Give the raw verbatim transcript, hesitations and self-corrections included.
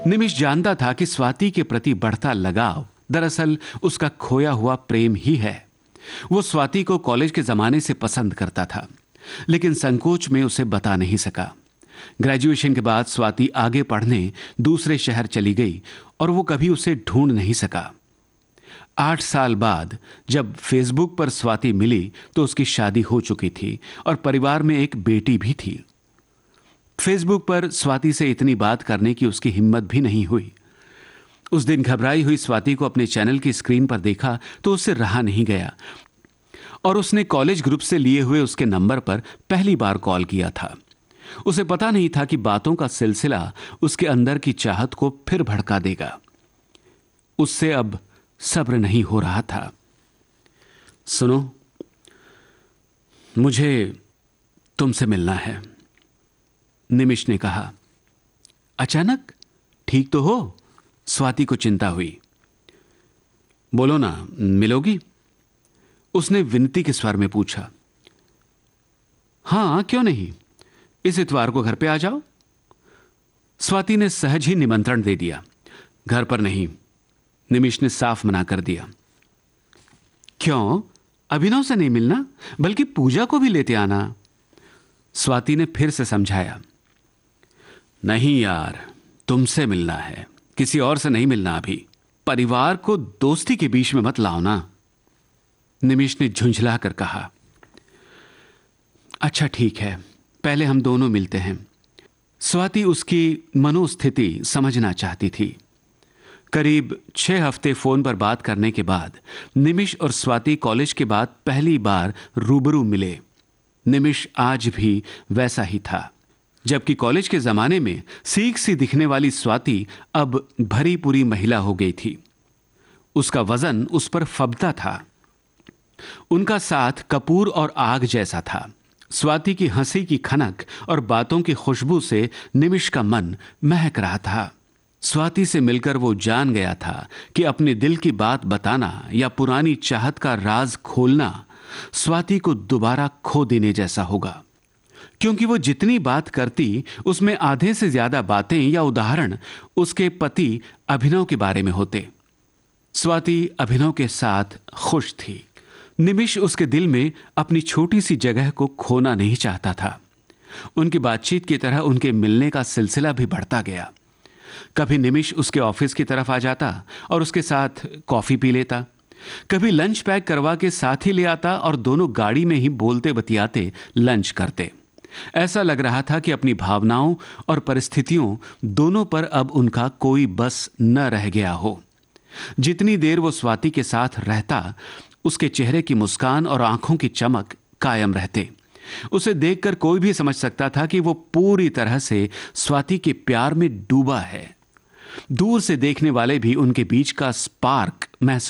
निमिष जानता था कि स्वाति के प्रति बढ़ता लगाव दरअसल उसका खोया हुआ प्रेम ही है। वो स्वाति को कॉलेज के जमाने से पसंद करता था, लेकिन संकोच में उसे बता नहीं सका। ग्रेजुएशन के बाद स्वाति आगे पढ़ने दूसरे शहर चली गई और वो कभी उसे ढूंढ नहीं सका। आठ साल बाद जब फेसबुक पर स्वाति मिली तो उसकी शादी हो चुकी थी और परिवार में एक बेटी भी थी। फेसबुक पर स्वाति से इतनी बात करने की उसकी हिम्मत भी नहीं हुई। उस दिन घबराई हुई स्वाति को अपने चैनल की स्क्रीन पर देखा तो उससे रहा नहीं गया और उसने कॉलेज ग्रुप से लिए हुए उसके नंबर पर पहली बार कॉल किया था। उसे पता नहीं था कि बातों का सिलसिला उसके अंदर की चाहत को फिर भड़का देगा। उससे अब सब्र नहीं हो रहा था। सुनो, मुझे तुमसे मिलना है, निमिष ने कहा। अचानक? ठीक तो हो? स्वाति को चिंता हुई। बोलो ना, मिलोगी? उसने विनती के स्वर में पूछा। हां, क्यों नहीं, इस इतवार को घर पे आ जाओ। स्वाति ने सहज ही निमंत्रण दे दिया। घर पर नहीं, निमिष ने साफ मना कर दिया। क्यों? अभिनव से नहीं मिलना, बल्कि पूजा को भी लेते आना, स्वाति ने फिर से समझाया। नहीं यार, तुमसे मिलना है, किसी और से नहीं मिलना अभी। परिवार को दोस्ती के बीच में मत लाओ ना, निमिष ने झुंझला कर कहा। अच्छा ठीक है, पहले हम दोनों मिलते हैं। स्वाति उसकी मनोस्थिति समझना चाहती थी। करीब छह हफ्ते फोन पर बात करने के बाद निमिष और स्वाति कॉलेज के बाद पहली बार रूबरू मिले। निमिष आज भी वैसा ही था, जबकि कॉलेज के जमाने में सीख सी दिखने वाली स्वाति अब भरी पूरी महिला हो गई थी। उसका वजन उस पर फबता था। उनका साथ कपूर और आग जैसा था। स्वाति की हंसी की खनक और बातों की खुशबू से निमिष का मन महक रहा था। स्वाति से मिलकर वो जान गया था कि अपने दिल की बात बताना या पुरानी चाहत का राज खोलना स्वाति को दोबारा खो देने जैसा होगा, क्योंकि वो जितनी बात करती उसमें आधे से ज्यादा बातें या उदाहरण उसके पति अभिनव के बारे में होते। स्वाति अभिनव के साथ खुश थी। निमिष उसके दिल में अपनी छोटी सी जगह को खोना नहीं चाहता था। उनकी बातचीत की तरह उनके मिलने का सिलसिला भी बढ़ता गया। कभी निमिष उसके ऑफिस की तरफ आ जाता और उसके साथ कॉफी पी लेता, कभी लंच पैक करवा के साथ ही ले आता और दोनों गाड़ी में ही बोलते बतियाते लंच करते। ऐसा लग रहा था कि अपनी भावनाओं और परिस्थितियों दोनों पर अब उनका कोई बस न रह गया हो। जितनी देर वो स्वाति के साथ रहता, उसके चेहरे की मुस्कान और आंखों की चमक कायम रहते। उसे देखकर कोई भी समझ सकता था कि वो पूरी तरह से स्वाति के प्यार में डूबा है। दूर से देखने वाले भी उनके बीच का स्पार्क महसूस